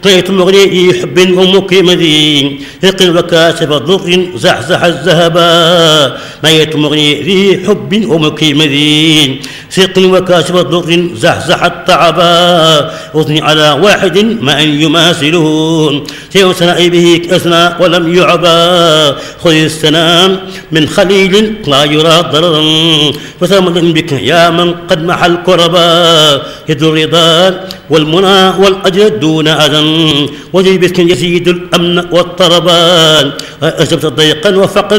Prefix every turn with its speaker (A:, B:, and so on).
A: قيت مغني حب ومقيم ذي ثق وكاشف ضر زحزح الذهبا ميت مغني ذي حب ومقيم ذي ثق وكاشف ضر زحزح التعبا أثني على واحد ما أن يماثله سيء سناء به أثنى ولم يعبا خذ السلام من خليل لا يرى ضررا فثمن بك يا من قد محى الكربا يد الرضا والمنى والأجر دون أذى وجيبك يزيد الأمن والطربان أجبت ضيقا وفقا